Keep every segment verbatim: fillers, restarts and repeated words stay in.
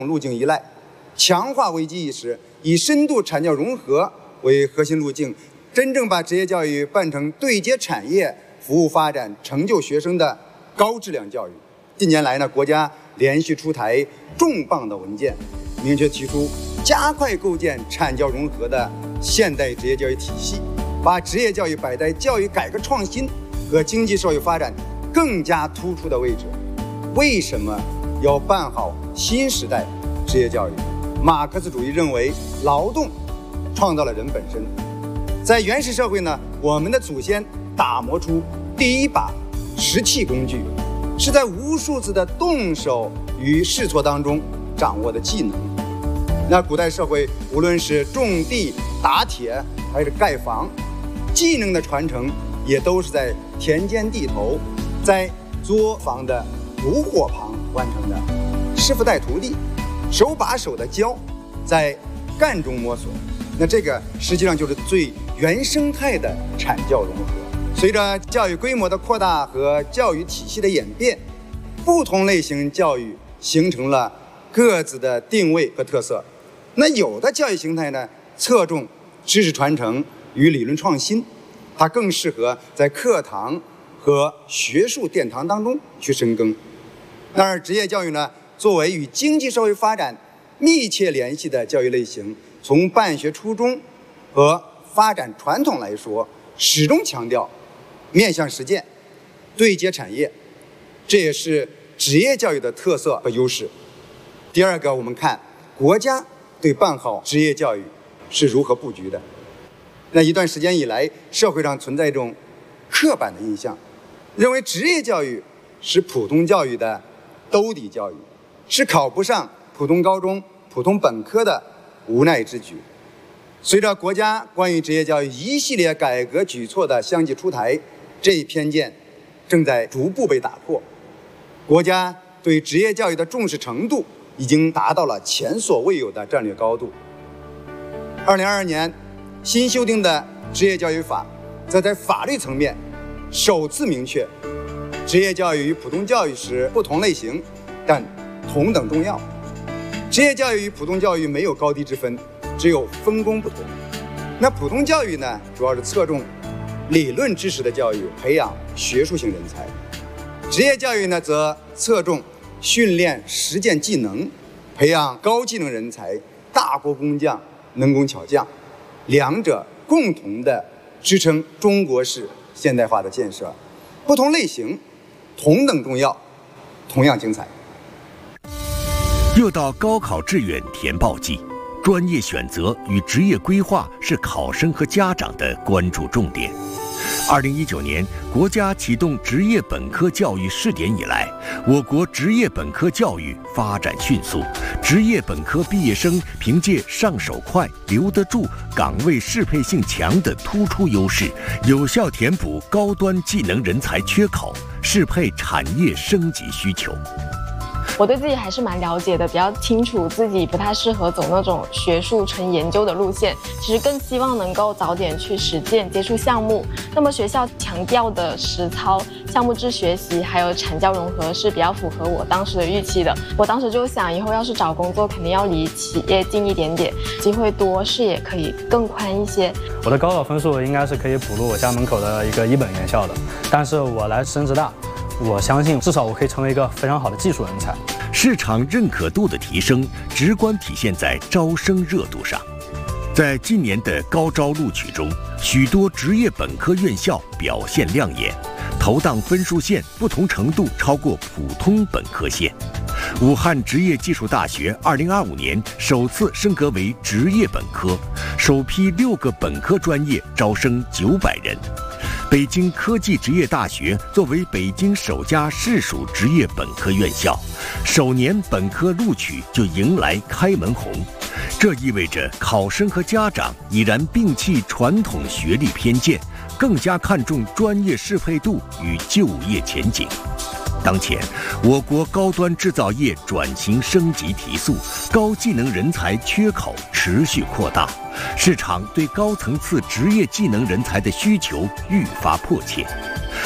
路径依赖，强化危机意识，以深度产教融合为核心路径，真正把职业教育办成对接产业、服务发展、成就学生的高质量教育。近年来呢，国家连续出台重磅的文件，明确提出加快构建产教融合的现代职业教育体系，把职业教育摆在教育改革创新和经济社会发展更加突出的位置。为什么要办好新时代职业教育？马克思主义认为，劳动创造了人本身。在原始社会呢，我们的祖先打磨出第一把石器工具，是在无数次的动手与试错当中掌握的技能。那古代社会，无论是种地、打铁还是盖房，技能的传承也都是在田间地头，在作坊的炉火旁完成的。师傅带徒弟，手把手的教，在干中摸索。那这个实际上就是最原生态的产教融合。随着教育规模的扩大和教育体系的演变，不同类型教育形成了各自的定位和特色。那有的教育形态呢，侧重知识传承与理论创新，它更适合在课堂和学术殿堂当中去深耕。而职业教育呢，作为与经济社会发展密切联系的教育类型，从办学初衷和发展传统来说，始终强调面向实践、对接产业，这也是职业教育的特色和优势。第二个，我们看国家对办好职业教育是如何布局的。那一段时间以来，社会上存在一种刻板的印象，认为职业教育是普通教育的兜底教育，是考不上普通高中、普通本科的无奈之举。随着国家关于职业教育一系列改革举措的相继出台，这一偏见正在逐步被打破。国家对职业教育的重视程度已经达到了前所未有的战略高度。二零二二年新修订的职业教育法，则在法律层面首次明确，职业教育与普通教育是不同类型，但同等重要。职业教育与普通教育没有高低之分，只有分工不同。那普通教育呢，主要是侧重理论知识的教育，培养学术性人才；职业教育呢，则侧重训练实践技能，培养高技能人才、大国工匠、能工巧匠，两者共同的支撑中国式现代化的建设。不同类型，同等重要，同样精彩。 又到高考志愿填报季，专业选择与职业规划是考生和家长的关注重点。二零一九年，国家启动职业本科教育试点以来，我国职业本科教育发展迅速，职业本科毕业生凭借上手快、留得住、岗位适配性强的突出优势，有效填补高端技能人才缺口，适配产业升级需求。 我对自己还是蛮了解的，比较清楚自己不太适合走那种学术纯研究的路线，其实更希望能够早点去实践接触项目。那么学校强调的实操、项目制学习还有产教融合是比较符合我当时的预期的。我当时就想，以后要是找工作肯定要离企业近一点点，机会多，视野可以更宽一些。 我的高考分数应该是可以补录我家门口的一个一本院校的，但是我来深职大，我相信至少我可以成为一个非常好的技术人才。 市场认可度的提升，直观体现在招生热度上。在近年的高招录取中，许多职业本科院校表现亮眼，投档分数线不同程度超过普通本科线。武汉职业技术大学二零二五年首次升格为职业本科，首批六个本科专业招生九百人。北京科技职业大学作为北京首家市属职业本科院校，首年本科录取就迎来开门红，这意味着考生和家长已然摒弃传统学历偏见，更加看重专业适配度与就业前景。当前，我国高端制造业转型升级提速，高技能人才缺口持续扩大，市场对高层次职业技能人才的需求愈发迫切。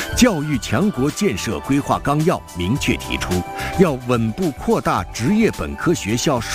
教育强国建设规划纲要明确提出，要稳步扩大职业本科学校